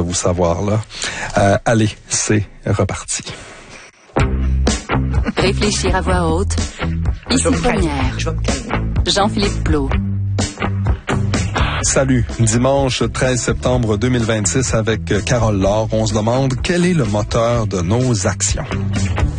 de vous savoir là. Allez, c'est reparti. Réfléchir à voix haute. Ici Première. Jean-Philippe Plot. Salut, dimanche 13 septembre 2026 avec Carole Laure. On se demande quel est le moteur de nos actions.